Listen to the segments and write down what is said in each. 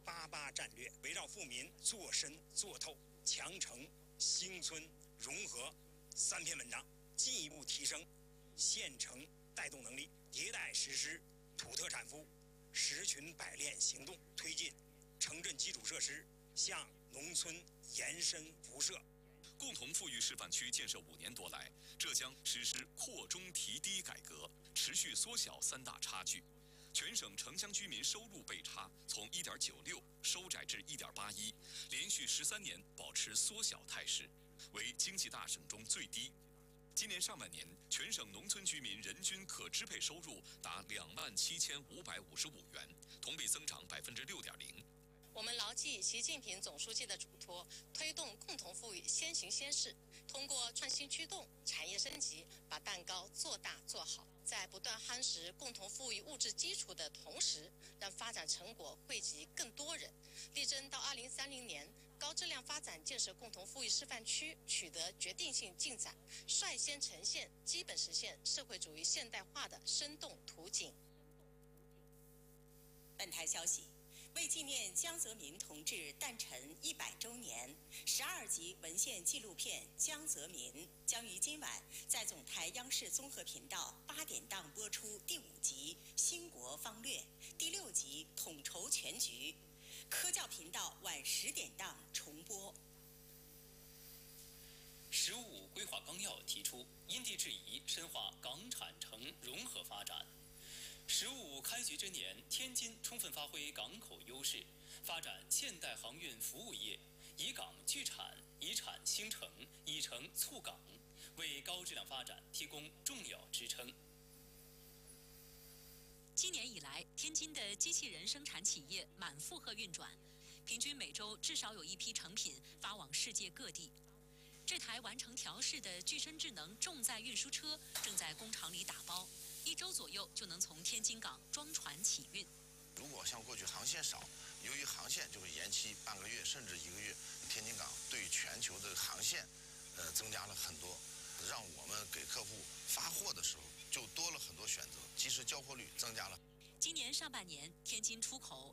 88战略，围绕富民做深做透、强城、兴村、融合3篇文章，进一步提升县城带动能力，迭代实施土特产服务、10群百炼行动，推进城镇基础设施向农村延伸辐射。 共同富裕示范区建设5年多来，浙江实施扩中提低改革，持续缩小3大差距。全省城乡居民收入倍差从1.96收窄至1.81，连续13年保持缩小态势，为经济大省中最低。今年上半年，全省农村居民人均可支配收入达27555元，同比增长6.0%。 我们牢记习近平总书记的嘱托，推动共同富裕先行先试，通过创新驱动、产业升级，把蛋糕做大做好。在不断夯实共同富裕物质基础的同时，让发展成果惠及更多人，力争到2030年，高质量发展建设共同富裕示范区取得决定性进展，率先呈现基本实现社会主义现代化的生动图景。 本台消息。为纪念江泽民同志诞辰100周年，12集文献纪录片《江泽民》将于今晚在总台央视综合频道8点档播出第5集《兴国方略》，第6集《统筹全局》，科教频道晚10点档重播。 “15+5”规划纲要提出，因地制宜深化港产城融合发展。“15+5”开局之年，天津充分发挥港口优势，发展现代航运服务业，以港聚产，以产兴城，以城促港，为高质量发展提供重要支撑。 今年以来，天津的机器人生产企业满负荷运转，平均每周至少有1批成品发往世界各地。这台完成调试的具身智能重载运输车正在工厂里打包，1周左右就能从天津港装船起运。 如果像过去航线少，由于航线就会延期半个月甚至1个月，天津港对全球的航线，增加了很多，让我们给客户发货的时候就多了很多选择，及时交货率增加了。 今年上半年，天津出口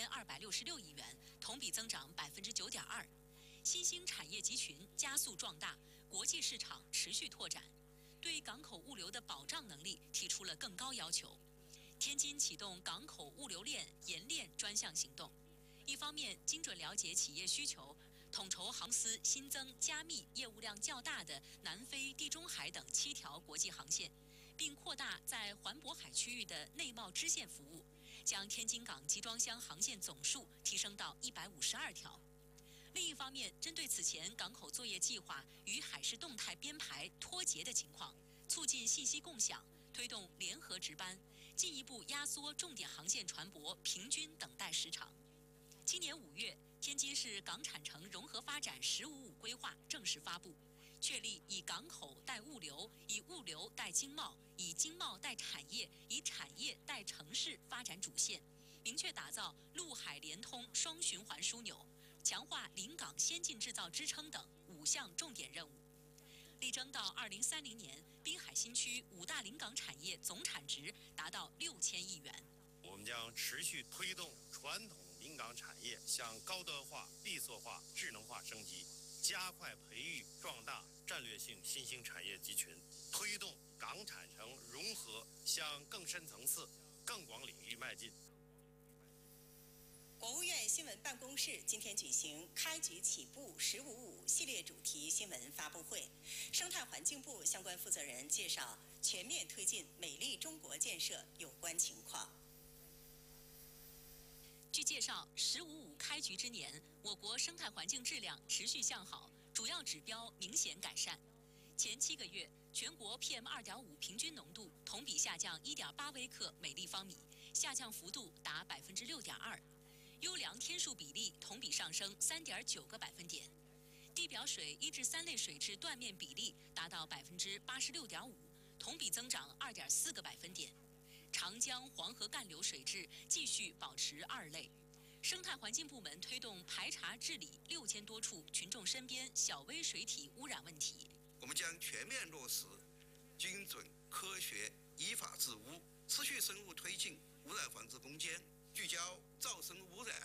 2266亿元，同比增长9.2%。新兴产业集群加速壮大，国际市场持续拓展，对港口物流的保障能力提出了更高要求。天津启动港口物流链研链专项行动，一方面精准了解企业需求，统筹航司新增加密业务量较大的南非、地中海等7条国际航线，并扩大在环渤海区域的内贸支线服务，将天津港集装箱航线总数提升到152条。另一方面，针对此前港口作业计划与海事动态编排脱节的情况，促进信息共享，推动联合值班，进一步压缩重点航线船舶平均等待时长。今年5月，天津市港产城融合发展“15+5”规划正式发布，确立以港口带物流、以物流带经贸、以经贸带产业、以产业带城市发展主线，明确打造陆海联通双循环枢纽，强化临港先进制造支撑等5项重点任务，力争到2030年，滨海新区5大临港产业总产值达到6000亿元。 我们将持续推动传统临港产业向高端化、闭锁化、智能化升级，加快培育壮大战略性新兴产业集群，推动港产城融合向更深层次、更广领域迈进。 国务院新闻办公室今天举行开局起步“15+5”系列主题新闻发布会，生态环境部相关负责人介绍全面推进美丽中国建设有关情况。 据介绍，“15+5”开局之年，我国生态环境质量持续向好，主要指标明显改善。前7个月，全国 PM2.5 平均浓度同比下降1.8微克每立方米，下降幅度达6.2%。优良天数比例同比上升3.9个百分点，地表水1至3类水质断面比例达到86.5%，同比增长2.4个百分点。长江、黄河干流水质继续保持2类。生态环境部门推动排查治理6000多处群众身边小微水体污染问题。 我们将全面落实精准、科学、依法治污，持续深入推进污染防治攻坚，聚焦噪声污染